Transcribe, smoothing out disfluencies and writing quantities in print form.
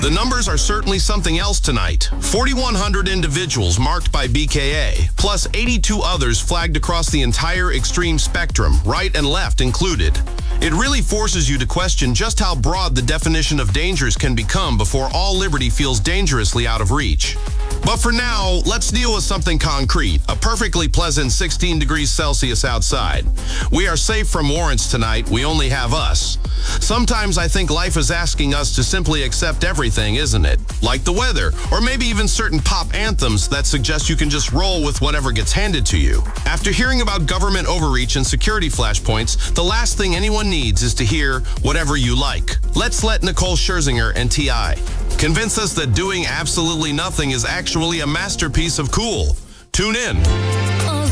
The numbers are certainly something else tonight. 4,100 individuals marked by BKA, plus 82 others flagged across the entire extreme spectrum, right and left included. It really forces you to question just how broad the definition of dangers can become before all liberty feels dangerously out of reach. But for now, let's deal with something concrete, a perfectly pleasant 16 degrees Celsius outside. We are safe from warrants tonight, we only have us. Sometimes I think life is asking us to simply accept everything, isn't it? Like the weather, or maybe even certain pop anthems that suggest you can just roll with whatever gets handed to you. After hearing about government overreach and security flashpoints, the last thing anyone needs is to hear whatever you like. Let's let Nicole Scherzinger and T.I. convince us that doing absolutely nothing is actually a masterpiece of cool. Tune in.